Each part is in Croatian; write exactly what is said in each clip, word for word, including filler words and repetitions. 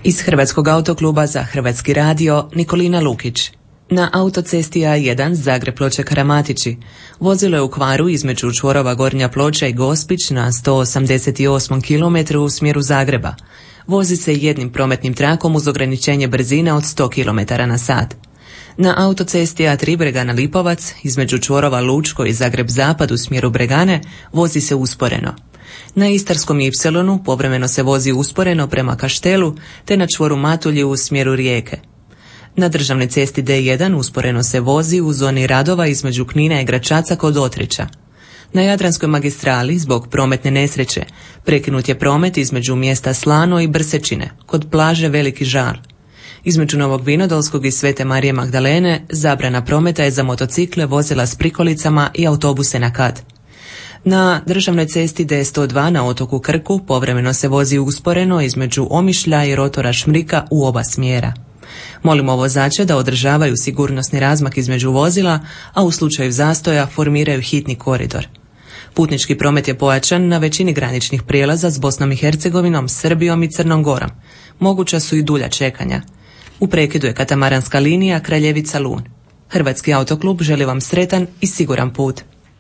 Iz Hrvatskog autokluba za Hrvatski radio Nikolina Lukić. Na autocesti A jedan Zagreb-Ploče Karamatići vozilo je u kvaru između čvorova Gornja Ploča i Gospić na sto osamdeset osmom kilometru u smjeru Zagreba. Vozi se jednim prometnim trakom uz ograničenje brzine od sto kilometara na sat. Na autocesti A tri Bregana Lipovac između čvorova Lučko i Zagreb-Zapad u smjeru Bregane vozi se usporeno. Na Istarskom Ipsilonu povremeno se vozi usporeno prema Kaštelu te na čvoru Matulji u smjeru Rijeke. Na državnoj cesti D jedan usporeno se vozi u zoni radova između Knina i Gračaca kod Otrića. Na Jadranskoj magistrali zbog prometne nesreće prekinut je promet između mjesta Slano i Brsečine kod plaže Veliki Žal. Između Novog Vinodolskog i Svete Marije Magdalene zabrana prometa je za motocikle, vozila s prikolicama i autobuse na kat. Na državnoj cesti D sto dva na otoku Krku povremeno se vozi usporeno između Omišlja i rotora Šmrika u oba smjera. Molimo vozače da održavaju sigurnosni razmak između vozila, a u slučaju zastoja formiraju hitni koridor. Putnički promet je pojačan na većini graničnih prijelaza s Bosnom i Hercegovinom, Srbijom i Crnom Gorom. Moguća su i dulja čekanja. U prekidu je katamaranska linija Kraljevica-Lun. Hrvatski autoklub želi vam sretan i siguran put.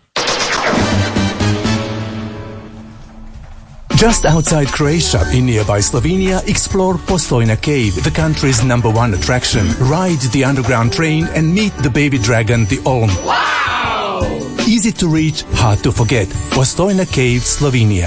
Just outside Croatia, in nearby Slovenia, explore Postojna Cave, the country's number one attraction. Ride the underground train and meet the baby dragon, the Olm. Wow! Easy to reach, hard to forget. Postojna Cave, Slovenia.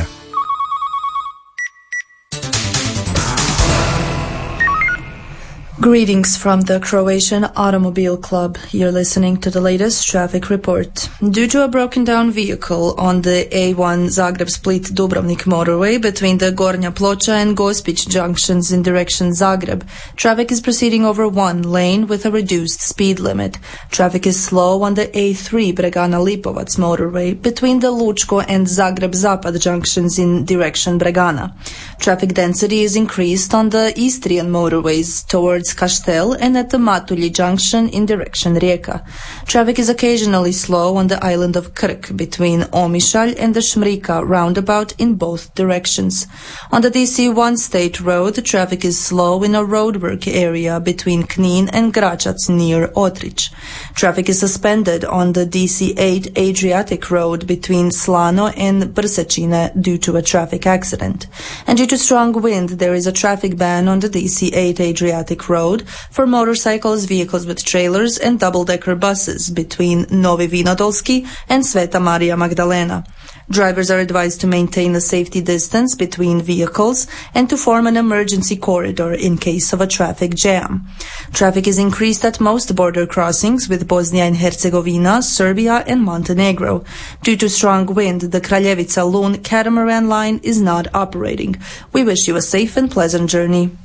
Greetings from the Croatian Automobile Club. You're listening to the latest traffic report. Due to a broken down vehicle on the A one Zagreb-Split-Dubrovnik motorway between the Gornja Ploča and Gospić junctions in direction Zagreb, traffic is proceeding over one lane with a reduced speed limit. Traffic is slow on the A three Bregana-Lipovac motorway between the Lučko and Zagreb-Zapad junctions in direction Bregana. Traffic density is increased on the Istrian motorways towards Kastel and at the Matulji junction in direction Rijeka. Traffic is occasionally slow on the island of Krk between Omišalj and the Šmrika roundabout in both directions. On the D C one State Road, traffic is slow in a roadwork area between Knin and Gračac near Otrich. Traffic is suspended on the D C eight Adriatic Road between Slano and Brsečine due to a traffic accident. And due to strong wind, there is a traffic ban on the D C eight Adriatic Road for motorcycles, vehicles with trailers and double-decker buses between Novi Vinodolski and Sveta Marija Magdalena. Drivers are advised to maintain a safety distance between vehicles and to form an emergency corridor in case of a traffic jam. Traffic is increased at most border crossings with Bosnia and Herzegovina, Serbia and Montenegro. Due to strong wind, the Kraljevica-Lun catamaran line is not operating. We wish you a safe and pleasant journey.